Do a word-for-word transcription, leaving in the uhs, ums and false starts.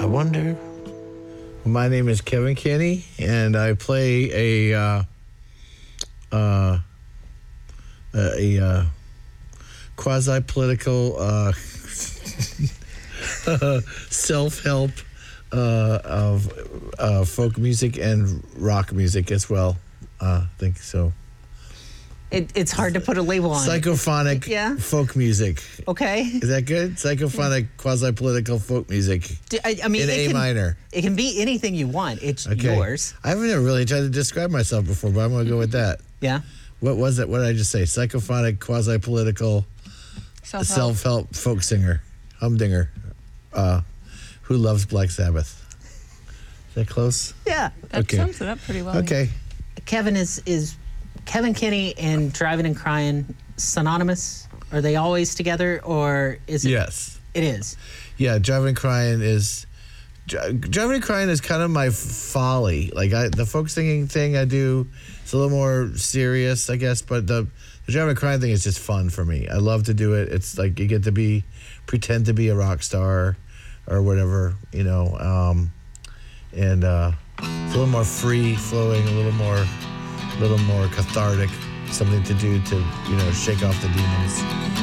wonder. My name is Kevin Kenny, and I play a uh, uh, a uh, quasi-political uh, self-help uh, of uh, folk music and rock music as well. Uh, I think so. It, it's hard to put a label on it. Psychophonic Yeah. folk music. Okay. Is that good? Psychophonic quasi-political folk music Do- I, I mean, in it A can, minor. It can be anything you want. It's Okay. yours. I haven't really tried to describe myself before, but I'm going to go with that. Yeah. What was it? What did I just say? Psychophonic quasi-political Self-help. self-help folk singer, humdinger, uh, who loves Black Sabbath. Is that close? Yeah. That Okay. sums it up pretty well. Okay. Kevin is is Kevin Kenny and Driving and Crying synonymous? Are they always together, or is it? Yes. It is. Yeah, Driving and Crying is... Dri- Driving and Crying is kind of my folly. Like, I, the folk singing thing I do, it's a little more serious, I guess, but the, the Driving and Crying thing is just fun for me. I love to do it. It's like you get to be, pretend to be a rock star or whatever, you know, um, and uh, it's a little more free-flowing, a little more, a little more cathartic, something to do to, you know, shake off the demons.